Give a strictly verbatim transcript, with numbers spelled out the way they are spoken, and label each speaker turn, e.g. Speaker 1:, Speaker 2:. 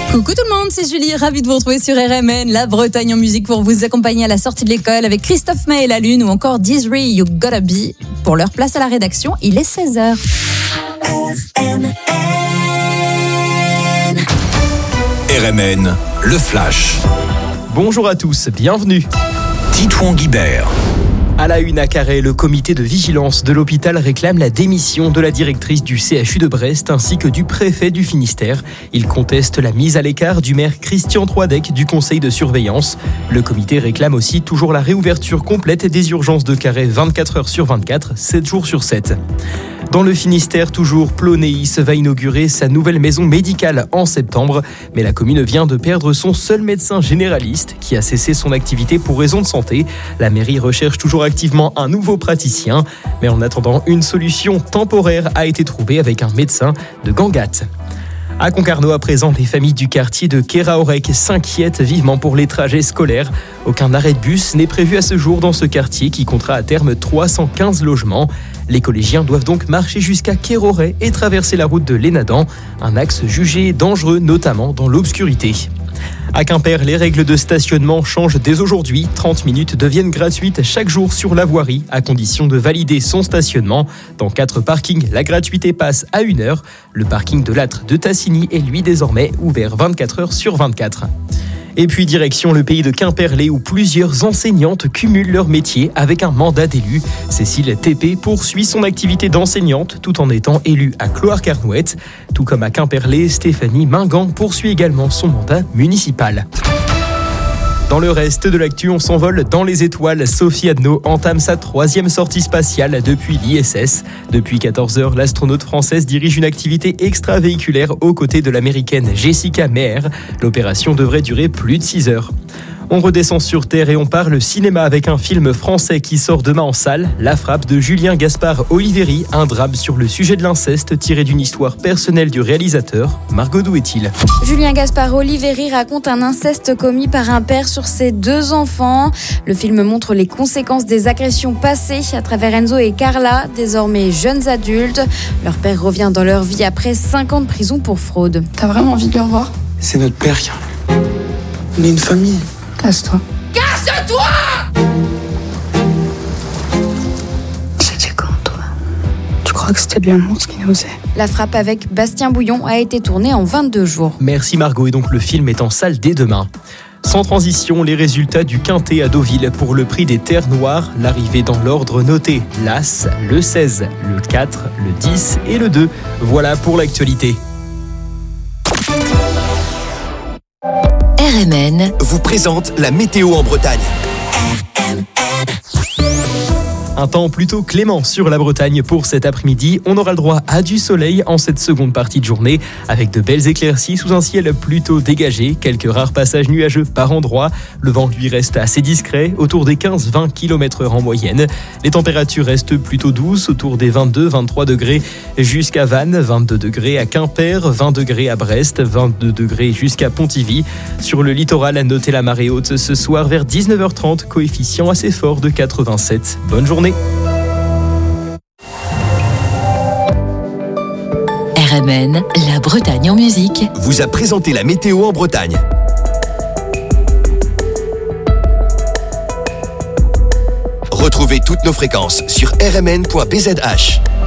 Speaker 1: Coucou tout le monde, c'est Julie, ravie de vous retrouver sur R M N, la Bretagne en musique pour vous accompagner à la sortie de l'école avec Christophe Maé et la Lune ou encore Dizri, You Gotta Be. Pour leur place à la rédaction, il est seize heures.
Speaker 2: R M N
Speaker 3: R M N, le Flash.
Speaker 4: Bonjour à tous, bienvenue.
Speaker 3: Titouan Guibert.
Speaker 4: À la une à Carhaix, le comité de vigilance de l'hôpital réclame la démission de la directrice du C H U de Brest ainsi que du préfet du Finistère. Il conteste la mise à l'écart du maire Christian Troidec du conseil de surveillance. Le comité réclame aussi toujours la réouverture complète des urgences de Carhaix vingt-quatre heures sur vingt-quatre, sept jours sur sept. Dans le Finistère, toujours, Plonéis va inaugurer sa nouvelle maison médicale en septembre. Mais la commune vient de perdre son seul médecin généraliste qui a cessé son activité pour raison de santé. La mairie recherche toujours activement un nouveau praticien. Mais en attendant, une solution temporaire a été trouvée avec un médecin de Gangat. À Concarneau, à présent, les familles du quartier de Keraorec s'inquiètent vivement pour les trajets scolaires. Aucun arrêt de bus n'est prévu à ce jour dans ce quartier qui comptera à terme trois cent quinze logements. Les collégiens doivent donc marcher jusqu'à Keraorec et traverser la route de l'Énadan, un axe jugé dangereux notamment dans l'obscurité. À Quimper, les règles de stationnement changent dès aujourd'hui. trente minutes deviennent gratuites chaque jour sur la voirie, à condition de valider son stationnement. Dans quatre parkings, la gratuité passe à une heure. Le parking de l'Âtre de Tassigny est lui désormais ouvert vingt-quatre heures sur vingt-quatre. Et puis direction le pays de Quimperlé où plusieurs enseignantes cumulent leur métier avec un mandat d'élu. Cécile Tépé poursuit son activité d'enseignante tout en étant élue à Cloire-Carnouët. Tout comme à Quimperlé, Stéphanie Mingan poursuit également son mandat municipal. Dans le reste de l'actu, on s'envole dans les étoiles. Sophie Adno entame sa troisième sortie spatiale depuis l'I S S. Depuis quatorze heures, l'astronaute française dirige une activité extravéhiculaire aux côtés de l'américaine Jessica Meir. L'opération devrait durer plus de six heures. On redescend sur Terre et on parle cinéma avec un film français qui sort demain en salle, La Frappe de Julien Gaspard Oliveri, un drame sur le sujet de l'inceste tiré d'une histoire personnelle du réalisateur. Margot, d'où est-il ?
Speaker 5: Julien Gaspard Oliveri raconte un inceste commis par un père sur ses deux enfants. Le film montre les conséquences des agressions passées à travers Enzo et Carla, désormais jeunes adultes. Leur père revient dans leur vie après cinq ans de prison pour fraude.
Speaker 6: T'as vraiment envie de le revoir ?
Speaker 7: C'est notre père qui a... On est une famille.
Speaker 6: Casse-toi.
Speaker 2: Casse-toi!
Speaker 6: C'était quand, toi ? Tu crois que c'était de l'amour ce qu'il nous faisait ?
Speaker 5: La Frappe avec Bastien Bouillon a été tournée en vingt-deux jours.
Speaker 4: Merci Margot, et donc le film est en salle dès demain. Sans transition, les résultats du Quintet à Deauville pour le prix des Terres Noires. L'arrivée dans l'ordre noté, l'As, le seize, le quatre, le dix et le deux. Voilà pour l'actualité.
Speaker 3: R M N vous présente la météo en Bretagne.
Speaker 2: R M N
Speaker 4: Un temps plutôt clément sur la Bretagne pour cet après-midi. On aura le droit à du soleil en cette seconde partie de journée avec de belles éclaircies sous un ciel plutôt dégagé. Quelques rares passages nuageux par endroits. Le vent lui reste assez discret, autour des quinze à vingt kilomètres heure en moyenne. Les températures restent plutôt douces, autour des vingt-deux à vingt-trois degrés jusqu'à Vannes, vingt-deux degrés à Quimper, vingt degrés à Brest, vingt-deux degrés jusqu'à Pontivy. Sur le littoral, notez la marée haute ce soir vers dix-neuf heures trente, coefficient assez fort de quatre-vingt-sept. Bonne journée.
Speaker 8: R M N, la Bretagne en musique,
Speaker 3: vous a présenté la météo en Bretagne. Retrouvez toutes nos fréquences sur r m n point b z h.